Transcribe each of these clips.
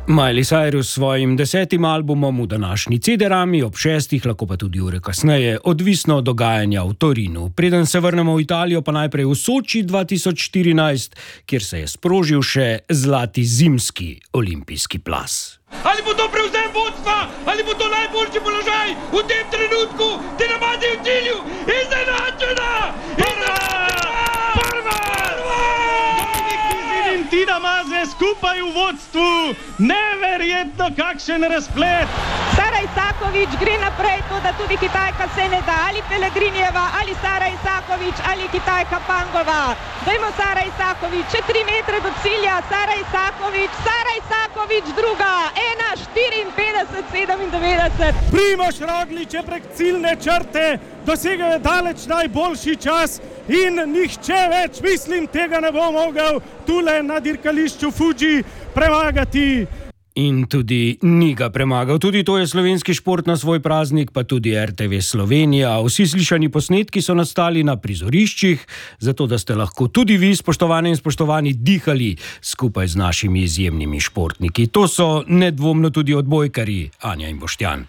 Miley Cyrus s svojim 10. albumom v današnji CD-rami, ob 6. lahko pa tudi ure kasneje, odvisno od dogajanja v Torinu. Preden se vrnemo v Italijo, pa najprej v Soči 2014, kjer se je sprožil še zlati zimski olimpijski plaz. Ali bo to prevzem vodstva, ali bo to najboljši položaj v tem trenutku, te navadi v cilju, izenačena! Tina Maze skupaj v vodstvu, neverjetno kakšen razplet. Sara Isakovič gre naprej, to da tudi Kitajka se ne da, ali Pelegrinjeva, ali Sara Isakovič, ali Kitajka Pangova. Dajmo Sara Isakovič, še 3 metre do cilja, Sara Isakovič druga, 1:54:97. Primož Roglič je prek ciljne črte dosegel daleč najboljši čas in nihče več, mislim, tega ne bo mogel tule na dirkališču Fuji premagati. In tudi ni ga premagal. Tudi to je slovenski šport na svoj praznik, pa tudi RTV Slovenija. Vsi slišani posnetki so nastali na prizoriščih, zato da ste lahko tudi vi, spoštovane in spoštovani, dihali skupaj z našimi izjemnimi športniki. To so nedvomno tudi odbojkarji Anja in Boštjan.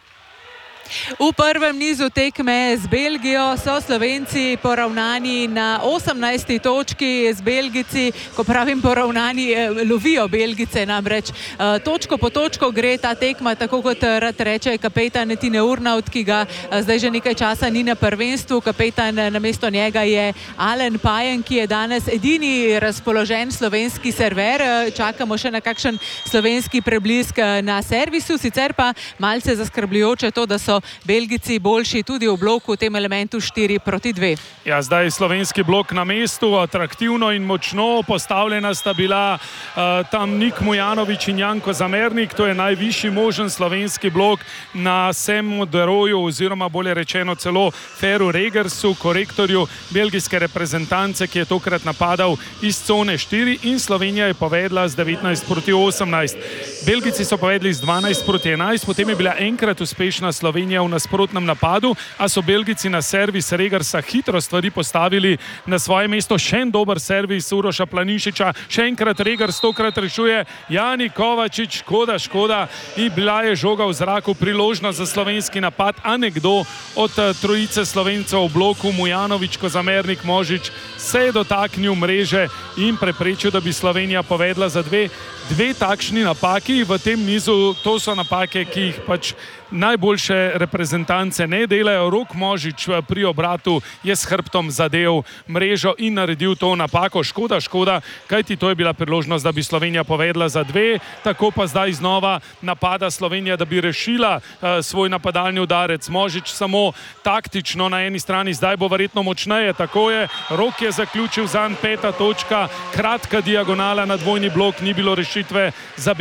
V prvem nizu tekme z Belgijo so Slovenci poravnani na 18. točki. Z Belgijci, ko pravim poravnani, lovijo Belgice, namreč točko po točko gre ta tekma, tako kot rad reče kapetan Tine Urnaut, ki ga zdaj že nekaj časa ni na prvenstvu. Kapetan namesto njega je Alen Pajen, ki je danes edini razpoložen slovenski server. Čakamo še na kakšen slovenski preblisk na servisu, sicer pa malce zaskrbljujoče to, da so Belgijci boljši tudi v bloku, v tem elementu 4:2. Ja, zdaj slovenski blok na mestu, atraktivno in močno postavljena sta bila tam Nik Mujanović in Janko Zamernik, to je najvišji možen slovenski blok na Semu Deroju, oziroma bolje rečeno celo Feru Regersu, korektorju belgijske reprezentance, ki je tokrat napadal iz cone 4, in Slovenija je povedla z 19:18. Belgijci so povedli z 12:11, potem je bila enkrat uspešna Slovenija v nasprotnem napadu, a so Belgijci na servis Regersa hitro stvari postavili na svoje mesto. Še en dober servis Uroša Planišiča, še enkrat Regers, tokrat rešuje Jani Kovačič, škoda, in bila je žoga v zraku, priložnost za slovenski napad, a nekdo od trojice Slovencev v bloku, Mujanović, Kozamernik, Možič, se je dotaknil mreže in preprečil, da bi Slovenija povedla za dve takšni napaki v tem nizu. To so napake, ki jih pač najboljše reprezentance ne delajo. Rok Možič pri obratu je s hrbtom zadev mrežo in naredil to napako. Škoda, kajti to je bila priložnost, da bi Slovenija povedla za 2. Tako pa zdaj znova napada Slovenija, da bi rešila svoj napadalni udarec. Možič samo taktično na eni strani, zdaj bo verjetno močneje, tako je. Rok je zaključil zanj 5. točka, kratka diagonala na dvojni blok, ni bilo rešitve za